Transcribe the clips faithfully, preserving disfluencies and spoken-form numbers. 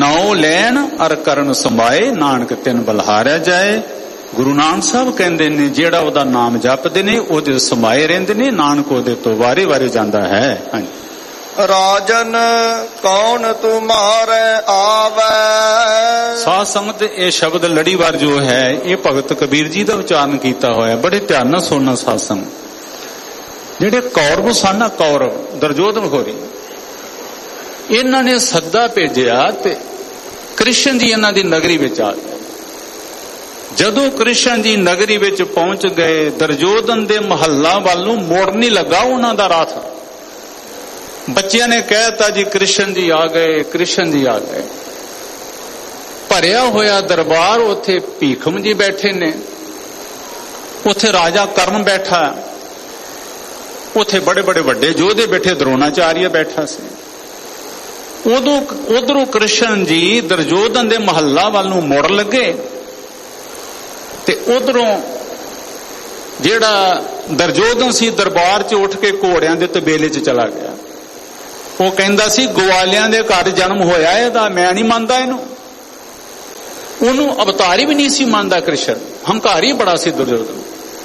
नाओ लैन अर करन समाए नानक तिन बलहारिया जाए। गुरु नानक साहब कहते ने जेड़ा ओदा नाम जपदे ने ओदे समाए रहिंदे ने, नानक ओदे तो वारे वारे जांदा है। राजन कौन तुम्हारे आवे। साध संगत ये शब्द लड़ीवार जो है ये भगत कबीर जी का उच्चारण किया होया, बड़े ध्यान नाल सुनना। साध संगत जेडे कौरव सन ना, कौरव दुर्योधन खोरी, इन्हां ने सद्दा भेजिया ते कृष्ण जी इन्हां दी नगरी विच आ गए। जदों कृष्ण जी नगरी विच पहुंच गए, दुर्योधन दे महल्ला वाल नूं मुड़ नहीं लगा उन्हां दा राथ। बच्चियां ने कहता जी कृष्ण जी आ गए, कृष्ण जी आ गए। भरिया होया दरबार, उथे भीखम जी बैठे ने, उथे राजा कर्ण बैठा, उथे बड़े बड़े वड्डे योधे बैठे, द्रोणाचार्य बैठा से। उदों उधरों कृष्ण जी दुर्योधन दे महल्ला वाल नूं मुड़ लगे ते उधरों जेड़ा दुर्योधन सी दरबार च उठ के घोड़ियां दे तबेले च चला गया। वो कहंदा सी ग्वालियां दे घर जन्म होया इहदा, मैं नहीं मानदा इहनूं। उहनूं अवतारी भी नहीं सी मानदा कृष्ण, हंकारी बड़ा सी दुर्योधन।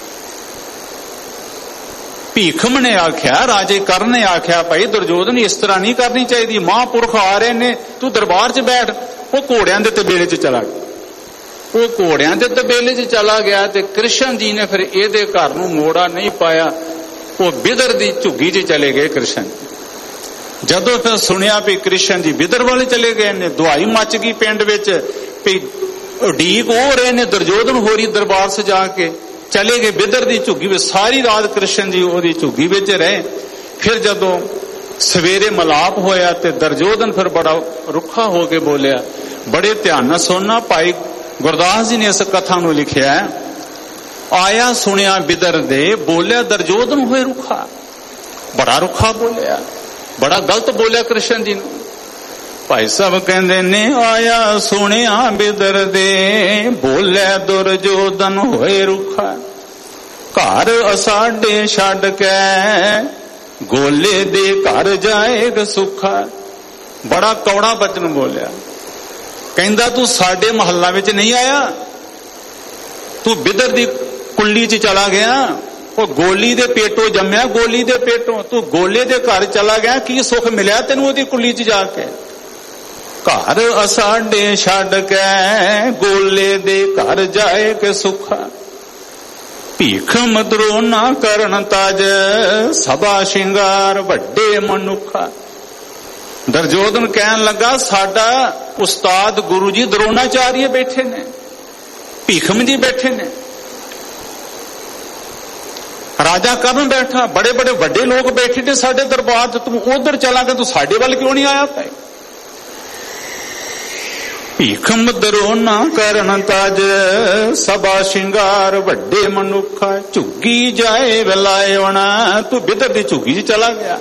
भीखम ने आख्या, राजे कर्ण ने आख्या, भाई दुर्योधन इस तरह नहीं करनी चाहिए, महापुरख आ रहे ने, तू दरबार च बैठ। वो घोड़ियां दे तबेले च चला गया। वो घोड़ियां दे तबेले च चला गया ते कृष्ण जी ने फिर इहदे घर नूं मोड़ा नहीं पाया। वो बिदर दी झुग्गी च चले गए कृष्ण। जदों फिर सुनिया भी कृष्ण जी बिदर वाले चले गए ने, दुआई मच गई पिंड विच भी उडीक हो रहे ने दुर्योधन होरी दरबार से जाके चले गए बिदर दी झुग्गी में। सारी रात कृष्ण जी ओदी झुग्गी विच रहे। फिर जदों सवेरे मलाप होया ते दुर्योधन फिर बड़ा रुखा होके बोलिया। बड़े ध्यान नाल सुनना, भाई गुरदास जी ने इस कथा नूं लिखिया है। आया सुनिया बिदर दे, बोलिया दुर्योधन होए रुखा, बड़ा रुखा बोलिया, बड़ा गलत बोलिया कृष्ण जी नूं। भाई साहब कहंदे ने, आया सुनिया बिदर दे, बोले दुर्योधन होए रुखा, घर असाडे छड्ड के गोले दे घर जाएगा सुखा। बड़ा कौड़ा बचन बोलिया। कहंदा तू साडे महल्ला विच नहीं आया, तू बिदर दी कुल्ली च चला गया। वो गोली दे पेटों जम्मिया, गोली दे पेटों तू गोले दे घर चला गया। की सुख मिलिया तेनू ओदी कुल्ली च जाके? घर असाडे छड्ड के गोले दे घर जाए के सुखा। भीखम द्रोना करन ताज, सभा शिंगार वड्डे मनुखा। दुर्योधन कहन लगा, साडा उस्ताद गुरु जी द्रोणाचार्य बैठे ने, भीखम जी बैठे ने, राजा कर्ण बैठा, बड़े बड़े वड्डे लोग बैठे थे साडे दरबार। तू उधर चला गया, तू साडे वाल क्यों नहीं आया? पाए भीखम द्रोना करन ताज, सभा शिंगार वड्डे मनुखा। झुग्गी जाए वलायवना, तू बिदर दी झुग्गी च चला गया।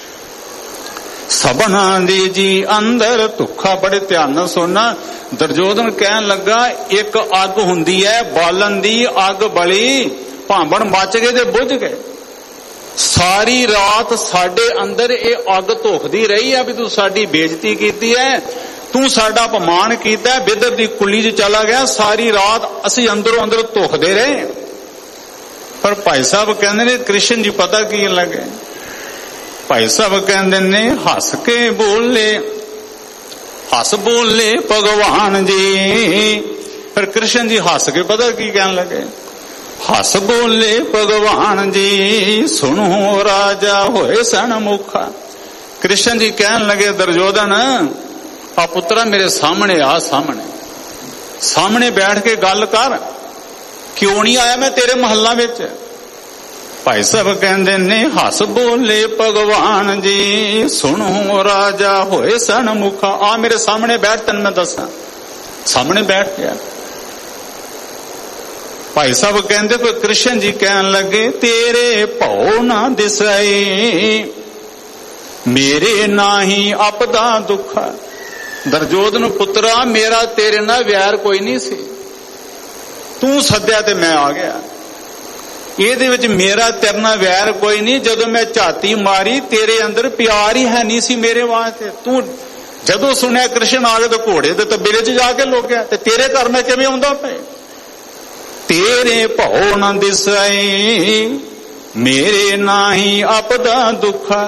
सबना दी जी अंदर दुखा। बड़े ध्यान नाल सुनना। दुर्योधन कहन लगा, एक अग हुंदी है बालन दी, अग बली भांबण मच गए ते बुझ गए। सारी रात साडे अंदर ये अग धुखदी रही है भी तू साडी बेइज्जती कीती है, तू साडा अपमान कीता, बिदर दी कुली च चला गया। सारी रात असी अंदरों अंदर धुखदे रहे। पर भाई साहब कहंदे ने, कृष्ण जी पता की लगे? भाई साहब कहंदे ने, हस के बोले, हस बोले भगवान जी। फिर कृष्ण जी हस के पता की कहन लगे? हस बोले भगवान जी, सुनो राजा होए सनमुखा। कृष्ण जी कहन लगे, दुर्योधन आ पुत्रा मेरे सामने आ, सामने सामने बैठ के गल कर, क्यों नहीं आया मैं तेरे महल्ला विच? भाई साहब कहंदे ने, हस बोले भगवान जी, सुनो राजा होए सनमुखा। आ मेरे सामने बैठ, तन मैं दसा। सामने बैठ गया। भाई साहब कहंदे, कोई कृष्ण जी कहन लगे, तेरे भौ ना दिसाई, मेरे नाही आपदा दुखा। दुर्योधन पुत्रा, मेरा तेरे नाल वैर कोई नहीं सी, तू सद्या ते मैं आ गया। ਇਹਦੇ ਵਿੱਚ मेरा तेरे नाल वैर कोई नहीं। जदों मैं झाती मारी तेरे अंदर प्यार ही है नहीं सी मेरे वास्ते। तू ਜਦੋਂ ਸੁਣਿਆ ਕ੍ਰਿਸ਼ਨ ਆ ਗਏ ਤਾਂ ਘੋੜੇ ਦੇ ਤਬੇਲੇ 'ਚ ਜਾ ਕੇ ਲੁਕ ਤੇ ਤੇਰੇ ਘਰ ਮੈਂ ਕਿਵੇਂ ਆਉਂਦਾ ਪਏ? ਤੇਰੇ ਭਉ ਨਾ ਦਿਸੈ ਮੇਰੇ ਨਾਹੀ ਆਪਦਾ ਦੁੱਖਾ,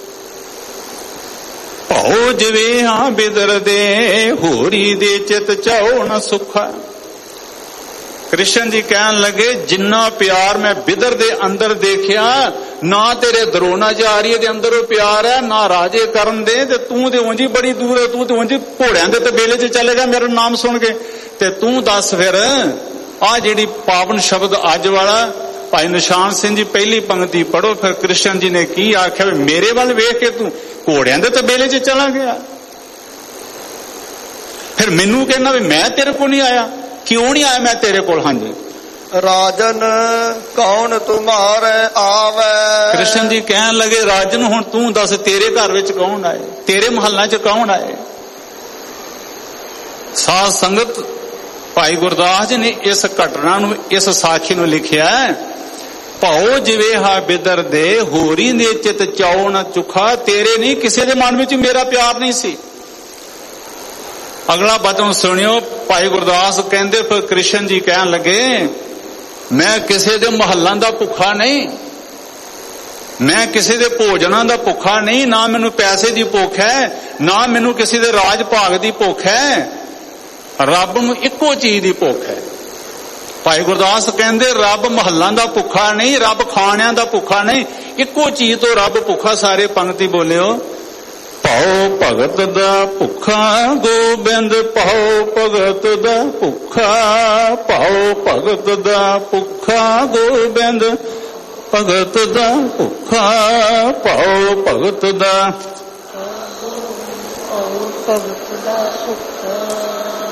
ਭਉ ਜਿਵੇਂ ਹਾਂ ਬਿਦਰ ਦੇ ਹੋਰੀ ਦੇ ਚਿਤ ਚਾਉ ਨਾ ਸੁਖਾ। ਕ੍ਰਿਸ਼ਨ ਜੀ ਕਹਿਣ ਲੱਗੇ ਜਿੰਨਾ ਪਿਆਰ ਮੈਂ ਬਿਦਰ ਦੇ ਅੰਦਰ ਦੇਖਿਆ, ਨਾ ਤੇਰੇ ਦਰੋਣਾਚਾਰੀਏ ਦੇ ਅੰਦਰ ਉਹ ਪਿਆਰ ਹੈ, ਨਾ ਰਾਜੇ ਕਰਨ ਦੇ, ਤੇ ਤੂੰ ਤੇ ਉਂਝ ਹੀ ਬੜੀ ਦੂਰ ਹੈ, ਤੂੰ ਤੇ ਉਂਝ ਘੋੜਿਆਂ ਦੇ ਤਬੇਲੇ 'ਚ ਚਲੇਗਾ ਮੇਰਾ ਨਾਮ ਸੁਣ ਕੇ। ਤੇ ਤੂੰ ਦੱਸ ਫਿਰ ਆਹ ਜਿਹੜੀ ਪਾਵਨ ਸ਼ਬਦ ਅੱਜ ਵਾਲਾ ਭਾਈ ਨਿਸ਼ਾਨ ਸਿੰਘ ਜੀ ਪਹਿਲੀ ਪੰਕਤੀ ਪੜੋ, ਫਿਰ ਕ੍ਰਿਸ਼ਨ ਜੀ ਨੇ ਕੀ ਆਖਿਆ ਵੀ ਮੇਰੇ ਵੱਲ ਵੇਖ ਕੇ ਤੂੰ ਘੋੜਿਆਂ ਦੇ ਤਬੇਲੇ 'ਚ ਚਲਾ ਗਿਆ। ਫਿਰ ਮੈਨੂੰ ਕਹਿੰਦਾ ਵੀ ਮੈਂ ਤੇਰੇ ਕੋਲ ਨਹੀਂ ਆਇਆ, ਕਿਉਂ ਨਹੀਂ ਆਇਆ ਮੈਂ ਤੇਰੇ ਕੋਲ? ਹਾਂਜੀ, ਰਾਜਨ ਕੌਣ ਤੁਮਾਰੇ ਆਵੇ। ਕ੍ਰਿਸ਼ਨ ਜੀ ਕਹਿਣ ਲੱਗੇ ਰਾਜਨ ਹੁਣ ਤੂੰ ਦੱਸ ਤੇਰੇ ਘਰ ਵਿੱਚ ਕੌਣ ਆਏ, ਤੇਰੇ ਮਹੱਲਾਂ 'ਚ ਕੌਣ ਆਏ? ਸਾਧ ਸੰਗਤ ਭਾਈ ਗੁਰਦਾਸ ਜੀ ਨੇ ਇਸ ਘਟਨਾ ਨੂੰ, ਇਸ ਸਾਖੀ ਨੂੰ ਲਿਖਿਆ, ਭਉ ਜਿਵੇਂ ਹਾ ਬਿਦਰ ਦੇ ਹੋਰੀ ਦੇ ਚਿਤ ਚਾਉ ਨਾ ਚੁਖਾ। ਤੇਰੇ ਨਹੀਂ, ਕਿਸੇ ਦੇ ਮਨ ਵਿੱਚ ਮੇਰਾ ਪਿਆਰ ਨਹੀਂ ਸੀ। ਅਗਲਾ ਬਚਨ ਸੁਣਿਓ, ਭਾਈ ਗੁਰਦਾਸ ਕਹਿੰਦੇ ਫਿਰ ਕ੍ਰਿਸ਼ਨ ਜੀ ਕਹਿਣ ਲੱਗੇ ਮੈਂ ਕਿਸੇ ਦੇ ਮਹੱਲਾਂ ਦਾ ਭੁੱਖਾ ਨਹੀਂ, ਮੈਂ ਕਿਸੇ ਦੇ ਭੋਜਨਾਂ ਦਾ ਭੁੱਖਾ ਨਹੀਂ, ਨਾ ਮੈਨੂੰ ਪੈਸੇ ਦੀ ਭੁੱਖ ਹੈ, ਨਾ ਮੈਨੂੰ ਕਿਸੇ ਦੇ ਰਾਜ ਭਾਗ ਦੀ ਭੁੱਖ ਹੈ। ਰੱਬ ਨੂੰ ਇੱਕੋ ਚੀਜ਼ ਦੀ ਭੁੱਖ ਹੈ। ਭਾਈ ਗੁਰਦਾਸ ਕਹਿੰਦੇ ਰੱਬ ਮਹੱਲਾਂ ਦਾ ਭੁੱਖਾ ਨਹੀਂ, ਰੱਬ ਖਾਣਿਆਂ ਦਾ ਭੁੱਖਾ ਨਹੀਂ, ਇੱਕੋ ਚੀਜ਼ ਤੋਂ ਰੱਬ ਭੁੱਖਾ। ਸਾਰੇ ਪੰਕਤੀ ਬੋਲਿਓ, ਭਉ ਭਗਤ ਦਾ ਭੁੱਖਾ ਗੋਬਿੰਦ, ਭਉ ਭਗਤ ਦਾ ਭੁੱਖਾ, ਭਉ ਭਗਤ ਦਾ ਭੁੱਖਾ ਗੋਬਿੰਦ, ਭਗਤ ਦਾ ਭੁੱਖਾ, ਭਉ ਭਗਤ ਦਾ ਭਗਤ ਦਾ ਭੁੱਖਾ।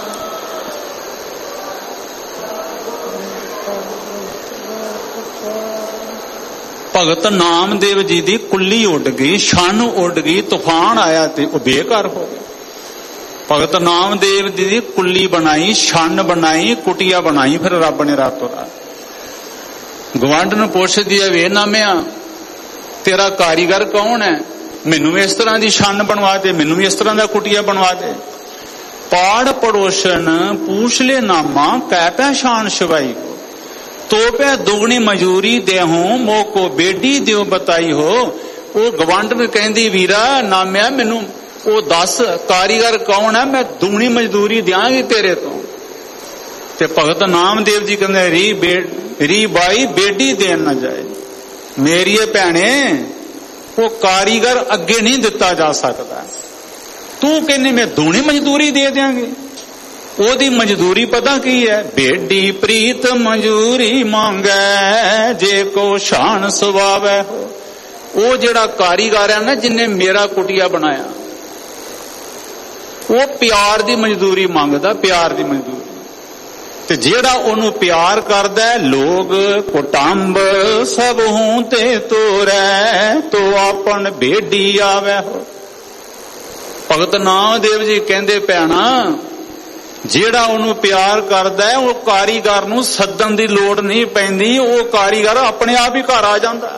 ਭਗਤ ਨਾਮਦੇਵ ਜੀ ਦੀ ਕੁੱਲੀ ਉੱਡ ਗਈ, ਛੰਨ ਉੱਡ ਗਈ, ਤੂਫਾਨ ਆਇਆ ਤੇ ਉਹ ਬੇਘਰ ਹੋ ਗਏ। ਭਗਤ ਨਾਮਦੇਵ ਜੀ ਦੀ ਕੁੱਲੀ ਬਣਾਈ, ਛੰਨ ਬਣਾਈ, ਕੁਟੀਆ ਬਣਾਈ, ਫਿਰ ਰੱਬ ਨੇ ਰਾਤੋਂ ਰਾਤ। ਗਵਾਂਢ ਨੂੰ ਪੁੱਛਦੀ ਹੈ ਵੇ ਨਾਮਿਆ ਤੇਰਾ ਕਾਰੀਗਰ ਕੌਣ ਹੈ, ਮੈਨੂੰ ਵੀ ਇਸ ਤਰ੍ਹਾਂ ਦੀ ਛੰਨ ਬਣਵਾ ਦੇ, ਮੈਨੂੰ ਵੀ ਇਸ ਤਰ੍ਹਾਂ ਦਾ ਕੁਟੀਆ ਬਣਵਾ ਦੇ। ਪਾੜ ਪੜੋਸ਼ਨ ਪੂਛ ਲੈ ਨਾਮਾ ਕੈ ਪਹਿਚਾਨ ਸ਼ਿਵਾਈ ਹੋ, तो पे दुगनी मजूरी देहूं मोको बेटी दियो बताई हो। वो गवांड में कहती वीरा नामिया मैनू वो दस कारीगर कौन है, मैं दुगनी मजदूरी दियांगी तेरे तो। ते भगत नामदेव जी कहते री बे री बाई बेटी देन ना जाए, मेरी भैने वो कारीगर अगे नहीं दिता जा सकता, तू कहने मैं दुगनी मजदूरी दे देंगे। ओदी मजदूरी पता की है, बेडी प्रीत मजूरी मांगे जे को शान सुवावे हो। वो जेड़ा कारीगर है ना जिन्हें मेरा कुटिया बनाया, वो प्यार दी मजदूरी मांगदा, प्यार दी मजदूरी। ते जेड़ा ओनू प्यार करदा है, लोग कुटुंब सब हूं ते तोरै तो अपन बेडी आवे हो। भगत नामदेव जी कहंदे भैणा ਜਿਹੜਾ ਉਹਨੂੰ ਪਿਆਰ ਕਰਦਾ ਹੈ ਉਹ ਕਾਰੀਗਰ ਨੂੰ ਸੱਦਣ ਦੀ ਲੋੜ ਨਹੀਂ ਪੈਂਦੀ, ਉਹ ਕਾਰੀਗਰ ਆਪਣੇ ਆਪ ਹੀ ਘਰ ਆ ਜਾਂਦਾ।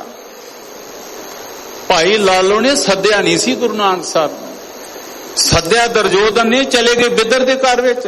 ਭਾਈ ਲਾਲੋ ਨੇ ਸੱਦਿਆ ਨਹੀਂ ਸੀ ਗੁਰੂ ਨਾਨਕ ਸਾਹਿਬ ਨੂੰ, ਸੱਦਿਆ ਦੁਰਯੋਧਨ ਨੇ, ਚਲੇ ਗਏ ਬਿਦਰ ਦੇ ਘਰ ਵਿੱਚ।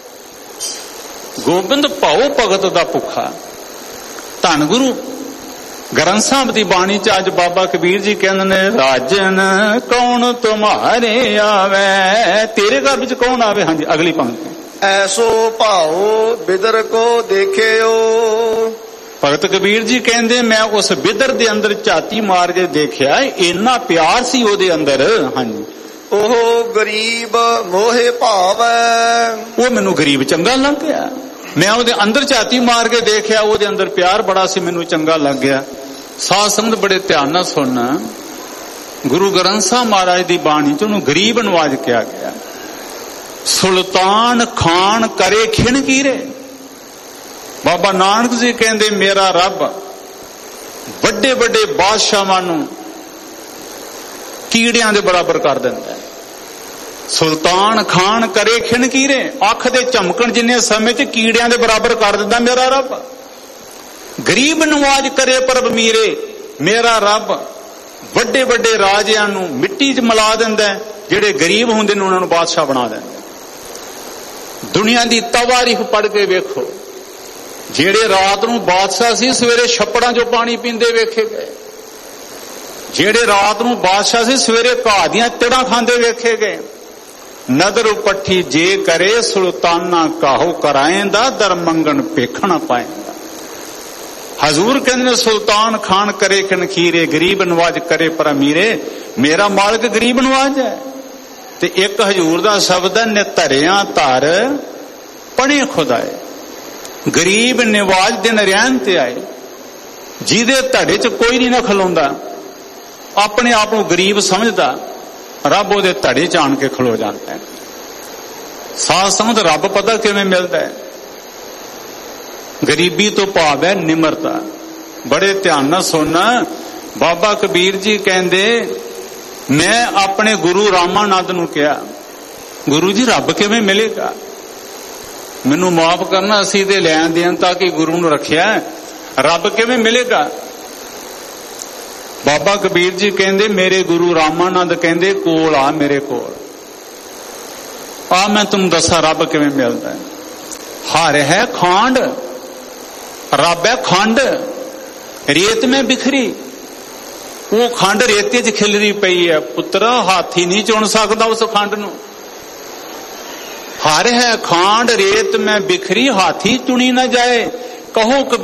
ਗੋਬਿੰਦ ਭਾਉ ਭਗਤ ਦਾ ਭੁੱਖਾ। ਧੰਨ ਗੁਰੂ ਗ੍ਰੰਥ ਸਾਹਿਬ ਦੀ ਬਾਣੀ ਚ ਅੱਜ ਬਾਬਾ ਕਬੀਰ ਜੀ ਕਹਿੰਦੇ ਨੇ ਰਾਜਨ ਕੌਣ ਤੁਮਾਰੇ ਆਵੇ, ਤੇਰੇ ਘਰ ਵਿੱਚ ਕੌਣ ਆਵੇ। ਹਾਂਜੀ ਅਗਲੀ ਪੰਕਤੀ, ਐਸੋ ਭਾਉ ਬਿਦਰ ਕੋ ਦੇਖਿਓ। ਭਗਤ ਕਬੀਰ ਜੀ ਕਹਿੰਦੇ ਮੈਂ ਉਸ ਬਿਦਰ ਦੇ ਅੰਦਰ ਝਾਤੀ ਮਾਰ ਕੇ ਦੇਖਿਆ, ਇੰਨਾ ਪਿਆਰ ਸੀ ਉਹਦੇ ਅੰਦਰ। ਹਾਂਜੀ, ਉਹ ਗਰੀਬ ਮੋਹੇ ਭਾਵੈ, ਉਹ ਮੈਨੂੰ ਗਰੀਬ ਚੰਗਾ ਲੱਗ ਗਿਆ। ਮੈਂ ਉਹਦੇ ਅੰਦਰ ਝਾਤੀ ਮਾਰ ਕੇ ਦੇਖਿਆ, ਉਹਦੇ ਅੰਦਰ ਪਿਆਰ ਬੜਾ ਸੀ, ਮੈਨੂੰ ਚੰਗਾ ਲੱਗ ਗਿਆ। ਸਾਧ ਸੰਗਤ ਬੜੇ ਧਿਆਨ ਨਾਲ ਸੁਣਨਾ, ਗੁਰੂ ਗ੍ਰੰਥ ਸਾਹਿਬ ਮਹਾਰਾਜ ਦੀ ਬਾਣੀ ਚ ਉਹਨੂੰ ਗਰੀਬ ਨਵਾਜ ਕਿਹਾ ਗਿਆ। ਸੁਲਤਾਨ ਖਾਨ ਕਰੇ ਖਿਣ ਕੀਰੇ। ਬਾਬਾ ਨਾਨਕ ਜੀ ਕਹਿੰਦੇ ਮੇਰਾ ਰੱਬ ਵੱਡੇ ਵੱਡੇ ਬਾਦਸ਼ਾਹਾਂ ਨੂੰ ਕੀੜਿਆਂ ਦੇ ਬਰਾਬਰ ਕਰ ਦਿੰਦਾ ਹੈ। ਸੁਲਤਾਨ ਖਾਨ ਕਰੇ ਖਿਣ ਕੀਰੇ, ਅੱਖ ਦੇ ਝਮਕਣ ਜਿੰਨੇ ਸਮੇਂ ਚ ਕੀੜਿਆਂ ਦੇ ਬਰਾਬਰ ਕਰ ਦਿੰਦਾ ਮੇਰਾ ਰੱਬ। ਗਰੀਬ ਨਵਾਜ ਕਰੇ ਪਰਬ ਮੀਰੇ, ਮੇਰਾ ਰੱਬ ਵੱਡੇ ਵੱਡੇ ਰਾਜਿਆਂ ਨੂੰ ਮਿੱਟੀ 'ਚ ਮਿਲਾ ਦਿੰਦਾ, ਜਿਹੜੇ ਗਰੀਬ ਹੁੰਦੇ ਨੇ ਉਹਨਾਂ ਨੂੰ ਬਾਦਸ਼ਾਹ ਬਣਾ ਦਿੰਦੇ। ਦੁਨੀਆ ਦੀ ਤਵਾਰੀਖ ਪੜ੍ਹ ਕੇ ਵੇਖੋ, ਜਿਹੜੇ ਰਾਤ ਨੂੰ ਬਾਦਸ਼ਾਹ ਸੀ ਸਵੇਰੇ ਛੱਪੜਾਂ ਚੋਂ ਪਾਣੀ ਪੀਂਦੇ ਵੇਖੇ ਗਏ, ਜਿਹੜੇ ਰਾਤ ਨੂੰ ਬਾਦਸ਼ਾਹ ਸੀ ਸਵੇਰੇ ਘਾਹ ਦੀਆਂ ਤੜਾਂ ਖਾਂਦੇ ਵੇਖੇ ਗਏ। ਨਦਰ ਪੱਠੀ ਜੇ ਕਰੇ ਸੁਲਤਾਨਾ ਕਾਹੋ ਕਰਾਏਂਦਾ, ਦਰ ਮੰਗਣ ਭੇਖਣਾ ਪਾਏਂਦਾ। ਹਜ਼ੂਰ ਕਹਿੰਦੇ ਨੇ ਸੁਲਤਾਨ ਖਾਨ ਕਰੇ ਕਨਖੀਰੇ, ਗਰੀਬ ਨਵਾਜ ਕਰੇ ਪਰ ਅਮੀਰੇ। ਮੇਰਾ ਮਾਲਕ ਗਰੀਬ ਨਵਾਜ ਹੈ। ਤੇ ਇੱਕ ਹਜ਼ੂਰ ਦਾ ਸ਼ਬਦ ਹੈ, ਨਿਧਰਿਆਂ ਧਰ ਪਣੇ ਖੁਦਾਏ। ਗਰੀਬ ਨਿਵਾਜ ਦਿਨ ਰਹਿਣ ਤੇ ਆਏ, ਜਿਹਦੇ ਧੜੇ ਚ ਕੋਈ ਨਹੀਂ ਨਾ ਖਲੋਂਦਾ, ਆਪਣੇ ਆਪ ਨੂੰ ਗਰੀਬ ਸਮਝਦਾ, ਰੱਬ ਉਹਦੇ ਧੜੇ ਚ ਆਣ ਕੇ ਖਲੋ ਜਾਂਦਾ ਹੈ। ਸਾਧ ਸੰਗਤ, ਰੱਬ ਪਤਾ ਕਿਵੇਂ ਮਿਲਦਾ ਹੈ? ਗਰੀਬੀ ਤੋਂ ਭਾਵ ਹੈ ਨਿਮਰਤਾ। ਬੜੇ ਧਿਆਨ ਨਾਲ ਸੁਣਨਾ, ਬਾਬਾ ਕਬੀਰ ਜੀ ਕਹਿੰਦੇ, ਮੈਂ ਆਪਣੇ ਗੁਰੂ ਰਾਮਾਨੰਦ ਨੂੰ ਕਿਹਾ, ਗੁਰੂ ਜੀ ਰੱਬ ਕਿਵੇਂ ਮਿਲੇਗਾ? ਮੈਨੂੰ ਮਾਫ ਕਰਨਾ, ਅਸੀਂ ਤੇ ਲੈਣ ਦੇਣ ਤਾਂ ਕਿ ਗੁਰੂ ਨੂੰ ਰੱਖਿਆ, ਰੱਬ ਕਿਵੇਂ ਮਿਲੇਗਾ? ਬਾਬਾ ਕਬੀਰ ਜੀ ਕਹਿੰਦੇ, ਮੇਰੇ ਗੁਰੂ ਰਾਮਾਨੰਦ ਕਹਿੰਦੇ, ਕੋਲ ਆ ਮੇਰੇ ਕੋਲ ਆ, ਮੈਂ ਤੁਹਾਨੂੰ ਦੱਸਾਂ ਰੱਬ ਕਿਵੇਂ ਮਿਲਦਾ ਹੈ। ਹਰ ਹੈ ਖਾਂਡ, ਰੱਬ ਹੈ ਖੰਡ, ਰੇਤ ਮੈਂ ਬਿਖਰੀ। ਉਹ ਖੰਡ ਰੇਤੇ 'ਚ ਖਿਲਰੀ ਪਈ ਹੈ ਪੁੱਤਰ, ਹਾਥੀ ਨਹੀਂ ਚੁਣ ਸਕਦਾ ਉਸ ਖੰਡ ਨੂੰ। ਹਰ ਹੈ ਖਾਂਡ ਰੇਤ ਮੈਂ ਬਿਖਰੀ, ਹਾਥੀ ਚੁਣੀ ਨਾ ਜਾਏ। ਕਹੋ